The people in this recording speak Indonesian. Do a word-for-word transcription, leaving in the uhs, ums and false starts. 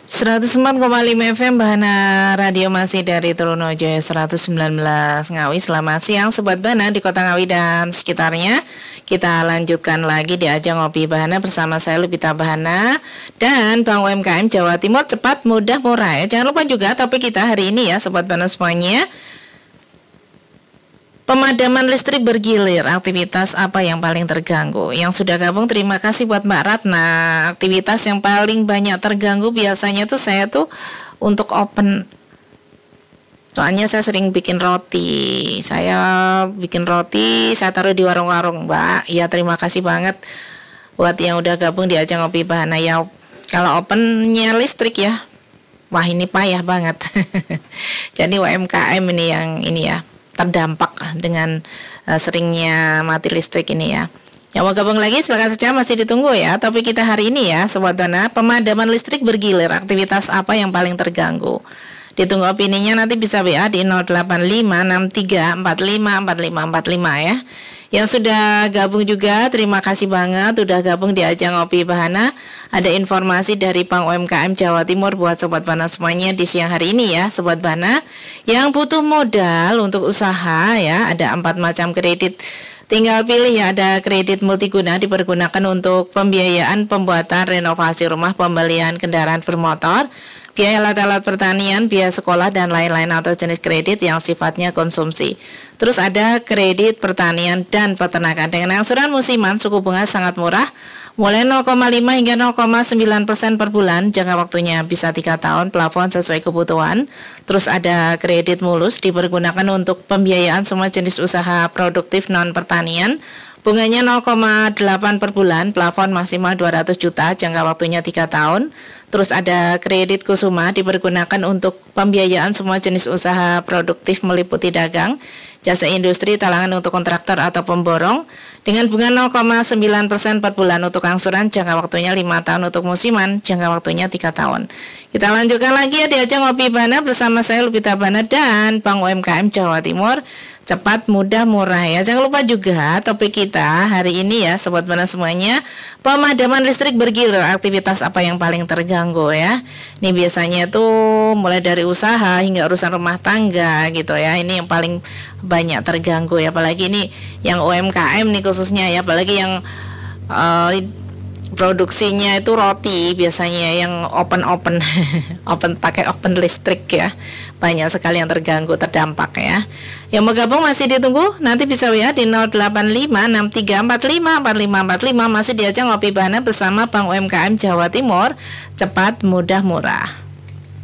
seratus empat koma lima F M Bahana Radio masih dari Trunojoyo seratus sembilan belas Ngawi. Selamat siang Sobat Bahana di Kota Ngawi dan sekitarnya. Kita lanjutkan lagi di ajang Ngopi Bahana bersama saya Lupita Bahana dan Bank U M K M Jawa Timur, cepat, mudah, murah ya. Jangan lupa juga topik kita hari ini ya Sobat Bahana semuanya. Pemadaman listrik bergilir, aktivitas apa yang paling terganggu? Yang sudah gabung terima kasih buat Mbak Ratna. Aktivitas yang paling banyak terganggu biasanya tuh saya tuh untuk open. Soalnya saya sering bikin roti. Saya bikin roti, saya taruh di warung-warung, Mbak. Ya terima kasih banget buat yang udah gabung di ajang Ngopi Bahana ya. Kalau opennya listrik ya, wah ini payah banget. Jadi U M K M ini yang ini ya, terdampak dengan uh, seringnya mati listrik ini ya. Yang mau gabung lagi silakan saja, masih ditunggu ya. Topik kita hari ini ya Sobat Bahana, pemadaman listrik bergilir, aktivitas apa yang paling terganggu? Ditunggu opininya, nanti bisa W A di nol delapan lima enam tiga empat lima empat lima empat lima ya. Yang sudah gabung juga terima kasih banget udah gabung di ajang Ngopi Bahana. Ada informasi dari Bank U M K M Jawa Timur buat Sobat Bahana semuanya di siang hari ini ya Sobat Bahana. Yang butuh modal untuk usaha ya, ada empat macam kredit. Tinggal pilih ya, ada kredit multiguna dipergunakan untuk pembiayaan pembuatan renovasi rumah, pembelian kendaraan bermotor, biaya alat-alat pertanian, biaya sekolah, dan lain-lain atau jenis kredit yang sifatnya konsumsi. Terus ada kredit pertanian dan peternakan dengan angsuran musiman, suku bunga sangat murah, mulai nol koma lima hingga nol koma sembilan persen per bulan, jangka waktunya bisa tiga tahun, plafon sesuai kebutuhan. Terus ada kredit mulus dipergunakan untuk pembiayaan semua jenis usaha produktif non pertanian, bunganya nol koma delapan per bulan, plafon maksimal dua ratus juta, jangka waktunya tiga tahun. Terus ada kredit kusuma dipergunakan untuk pembiayaan semua jenis usaha produktif meliputi dagang, jasa industri, talangan untuk kontraktor atau pemborong dengan bunga nol koma sembilan persen per bulan untuk angsuran, jangka waktunya lima tahun, untuk musiman jangka waktunya tiga tahun. Kita lanjutkan lagi ya di ajang Ngopi Bahana bersama saya Lupita Bahana dan Bank U M K M Jawa Timur, cepat, mudah, murah ya. Jangan lupa juga topik kita hari ini ya Sobat Bahana semuanya, pemadaman listrik bergilir, aktivitas apa yang paling terganggu ya. Ini biasanya tuh mulai dari usaha hingga urusan rumah tangga gitu ya. Ini yang paling banyak terganggu ya, apalagi ini yang U M K M nih khususnya ya, apalagi yang uh, produksinya itu roti biasanya yang open open open pakai open listrik ya, banyak sekali yang terganggu, terdampak ya. Yang mau gabung masih ditunggu, nanti bisa W A di nol delapan lima enam tiga empat lima empat lima empat lima, masih di ajang Ngopi Bahana bersama Bank U M K M Jawa Timur, cepat, mudah, murah.